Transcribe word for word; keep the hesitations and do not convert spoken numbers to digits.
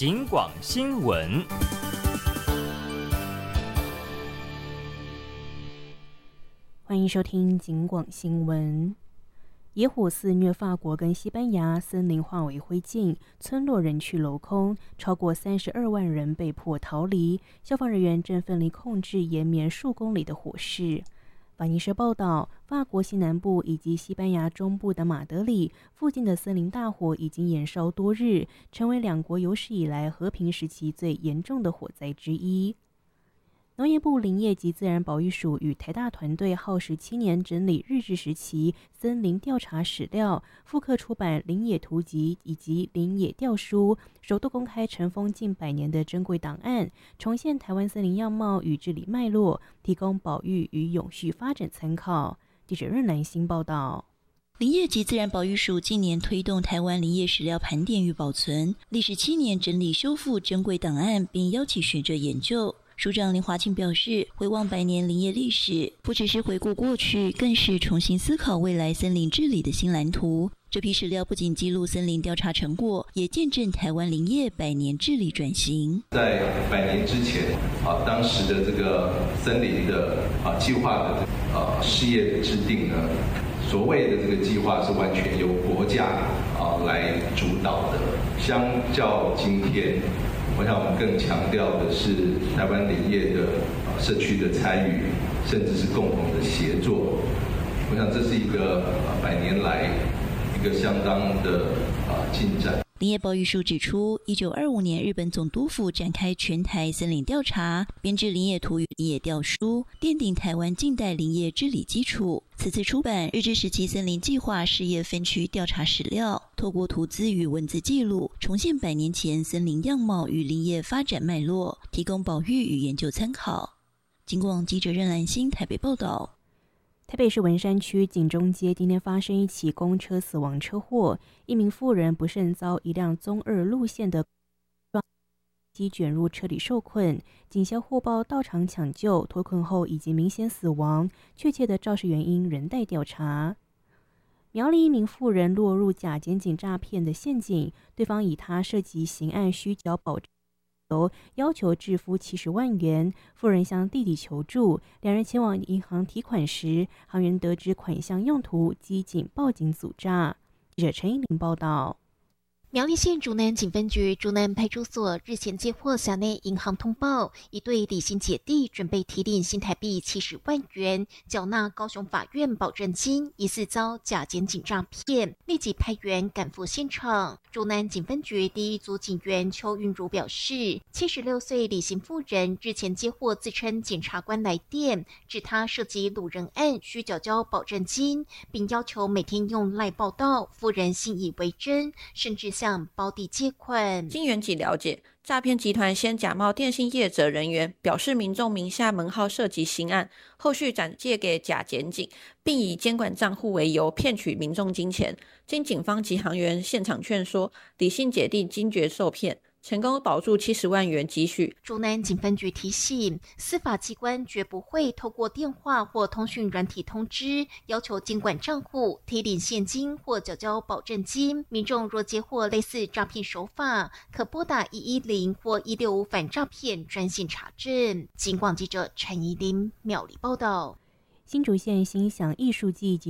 警广新闻。 欢迎收听警广新闻。野火肆虐法国跟西班牙，森林化为灰烬，村落人去楼空，超过三十二万人被迫逃离。消防人员正奋力控制延绵数公里的火势。法新社报道，法国西南部以及西班牙中部的马德里附近的森林大火已经延烧多日，成为两国有史以来和平时期最严重的火灾之一。农业部林业及自然保育署与台大团队耗时七年整理日治时期森林调查史料，复刻出版《林野图集》以及《林野调书》，首度公开尘封近百年的珍贵档案，重现台湾森林样貌与治理脉络，提供保育与永续发展参考。记者任兰心报道。 林业及自然保育署近年推动台湾林业史料盘点与保存，历时七年整理修复珍贵档案，并邀请学者研究。署长林华庆表示，回望百年林业历史，不只是回顾过去，更是重新思考未来森林治理的新蓝图。这批史料不仅记录森林调查成果，也见证台湾林业百年治理转型。 在百年之前，啊，当时的这个森林的啊计划的呃事业的制定呢，所谓的这个计划是完全由国家啊来主导的，相较今天。我想我们更强调的是台湾林业的社区的参与，甚至是共同的协作。我想这是一个百年来一个相当的进展。 林业保育署指出，一九二五年日本总督府展开全台森林调查，编制林业图与林业调书，奠定台湾近代林业治理基础。此次出版日治时期森林计划事业分区调查史料，透过图资与文字记录，重现百年前森林样貌与林业发展脉络，提供保育与研究参考。警广记者任兰心台北报道。 台北市文山区景中街今天发生一起公车死亡车祸，一名妇人不慎遭一辆中二路线的撞击卷入车里受困，警消获报到场抢救，脱困后已经明显死亡，确切的肇事原因仍待调查。苗栗一名妇人落入假检警诈骗的陷阱，对方以他涉及刑案需缴保证要求支付七十万元，妇人向弟弟求助，两人前往银行提款时，行员得知款项用途，机警报警阻诈。记者陈依玲报道。 苗栗县竹南警分局竹南派出所日前接获辖内银行通报，一对李姓姐弟准备提领新台币七十万元，缴纳高雄法院保证金，疑似遭假检警诈骗，立即派员赶赴现场。竹南警分局第一组警员邱韵如表示，七十六岁李姓妇人日前接获自称检察官来电，指他涉及掳人案，需缴交保证金，并要求每天用赖报到，妇人信以为真，甚至向胞弟借款。 经原籍了解，诈骗集团先假冒电信业者人员，表示民众名下门号涉及刑案，后续转借给假检警，并以监管账户为由骗取民众金钱。经警方及行员现场劝说，李姓姐弟惊觉受骗，成功保住七十万元积蓄。 竹南警分局提醒，司法机关绝不会透过电话或通讯软体通知，要求监管账户、提领现金或缴交保证金。民众若接获类似诈骗手法，可拨打一一零或一六五反诈骗专线查证。警广记者陈怡琳苗栗报道。 新竹县心享艺术季及